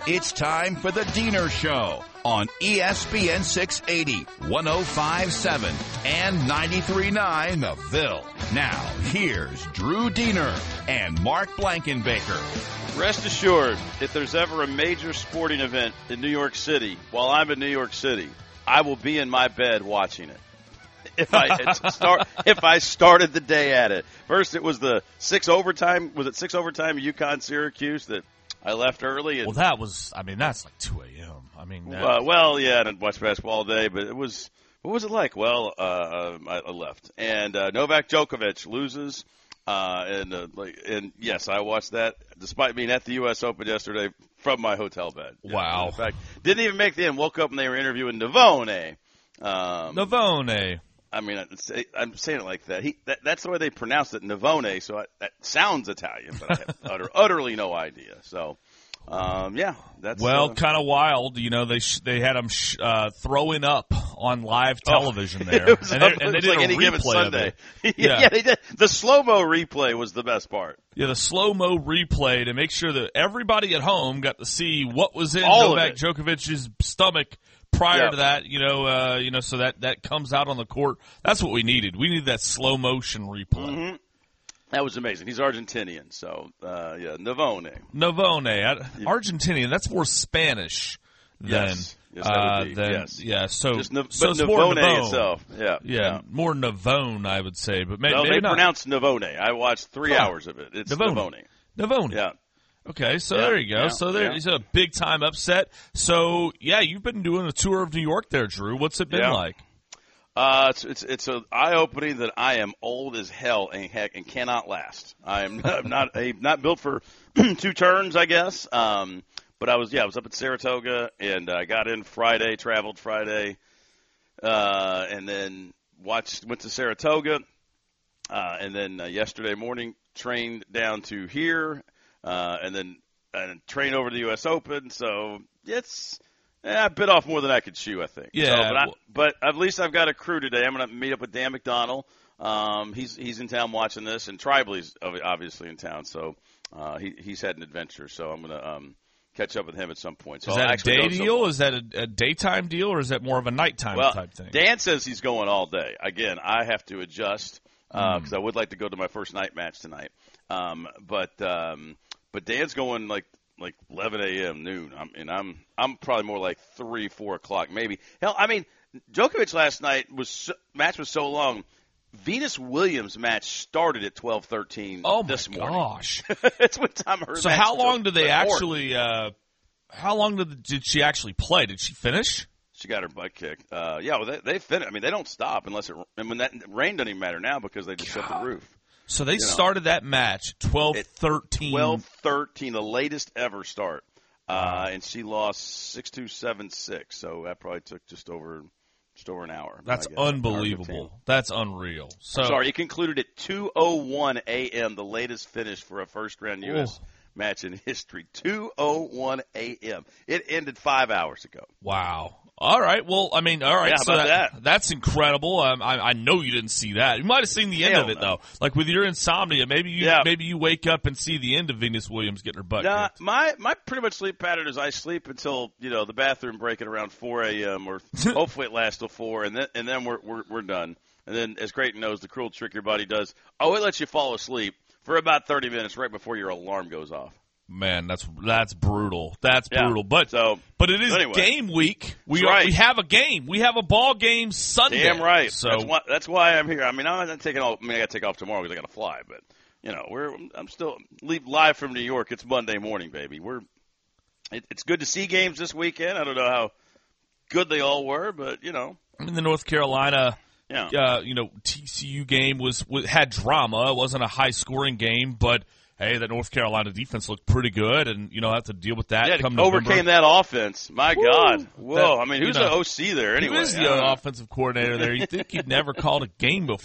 It's time for the Diener Show on ESPN 680, 105.7, and 93.9 The Ville. Now, here's Drew Diener and Mark Blankenbaker. Rest assured, if there's ever a major sporting event in New York City, while I'm in New York City, I will be in my bed watching it. If I started the day at it. First, it was the 6 overtime. Was it 6 overtime UConn Syracuse that I left early? Well, that was. I mean, that's like 2 a.m. I mean, well, yeah, I didn't watch basketball all day, but it was. What was it like? Well, I left, and Novak Djokovic loses, and yes, I watched that despite being at the U.S. Open yesterday from my hotel bed. Wow! In fact, didn't even make the end. Woke up and they were interviewing Navone. Navone. I mean, I'm saying it like that. That's the way they pronounce it, Navone. So that sounds Italian, but I have utterly no idea. So, yeah, that's kind of wild. You know, they had him throwing up on live television there, and they did like a replay Sunday. Of it. Yeah, they did. The slow-mo replay was the best part. Yeah, the slow-mo replay to make sure that everybody at home got to see what was in all Novak Djokovic's stomach. Prior to that, so that comes out on the court. That's what we needed. We needed that slow motion replay. Mm-hmm. That was amazing. He's Argentinian, so Navone. Argentinian. That's more Spanish than that would be. Yes. Yeah. So it's Navone more Navone itself. Yeah, more Navone, I would say, but maybe they not. pronounce Navone. I watched 3 hours of it. It's Navone. Yeah. Okay, so there you go. Yeah, so there, it's a big-time upset. So, yeah, you've been doing a tour of New York there, Drew. What's it been like? It's an eye-opening that I am old as hell and cannot last. I'm not built for 2 turns, I guess. But I was up at Saratoga, and I got in Friday, traveled Friday, and then went to Saratoga, and then yesterday morning trained down to here. And then train over to the U.S. Open. So it's I bit off more than I could chew, I think. Yeah. So, but at least I've got a crew today. I'm going to meet up with Dan McDonnell. He's in town watching this, and Tribley's obviously in town. So he's had an adventure. So I'm going to catch up with him at some point. So is that a day deal? Is that a daytime deal, or is that more of a nighttime type thing? Dan says he's going all day. Again, I have to adjust because I would like to go to my first night match tonight. But Dan's going like 11 a.m. noon. I'm probably more like 3, 4 o'clock maybe. Hell, I mean, Djokovic last night match was so long. Venus Williams match started at 12:13 this morning. Oh my gosh! It's what time her. So how long did they actually? How long did she actually play? Did she finish? She got her butt kicked. Yeah, well, they finish. I mean, they don't stop unless and when that rain doesn't even matter now because they just shut the roof. So they started that match 12-13. 12-13, the latest ever start. And she lost 6-2, 7-6. So that probably took just over an hour. That's unbelievable. That's unreal. So sorry, it concluded at 2:01 a.m., the latest finish for a first-round U.S. match in history. 2:01 a.m. It ended 5 hours ago. Wow. All right. Well, I mean, all right. Yeah, so about that. That's incredible. I know you didn't see that. You might have seen the end of it, though. Like with your insomnia, maybe you wake up and see the end of Venus Williams getting her butt kicked. My pretty much sleep pattern is I sleep until the bathroom break at around 4 a.m. or hopefully it lasts till 4, and then we're done. And then, as Creighton knows, the cruel trick your body does. It lets you fall asleep for about 30 minutes right before your alarm goes off. Man, that's brutal. That's brutal. But it is game week. We have a game. We have a ball game Sunday. Damn right. So that's why I'm here. I mean, I'm not taking off. I got to take off tomorrow because I got to fly. But I'm still live from New York. It's Monday morning, baby. It's good to see games this weekend. I don't know how good they all were, but I mean, the North Carolina. TCU game had drama. It wasn't a high scoring game, but. Hey, the North Carolina defense looked pretty good, and have to deal with that. Yeah, overcame that offense. My God, whoa! I mean, who's the OC there anyway? He was the offensive coordinator there. You'd think he'd never called a game before.